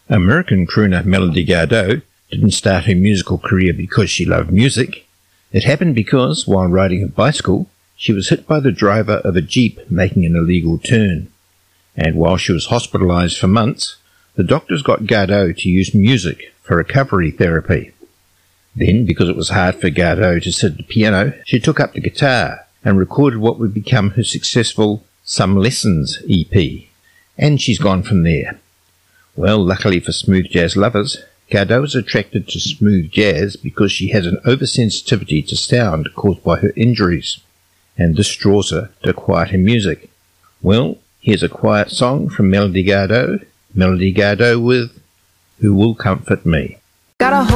American crooner Melody Gardot didn't start her musical career because she loved music. It happened because, while riding a bicycle, she was hit by the driver of a Jeep making an illegal turn. And while she was hospitalised for months, the doctors got Gardot to use music for recovery therapy. Then, because it was hard for Gardot to sit at the piano, she took up the guitar and recorded what would become her successful Some Lessons EP. And she's gone from there. Well, luckily for smooth jazz lovers, Gardot is attracted to smooth jazz because she has an oversensitivity to sound caused by her injuries, and this draws her to quieter music. Well, here's a quiet song from Melody Gardot with Who Will Comfort Me. Got a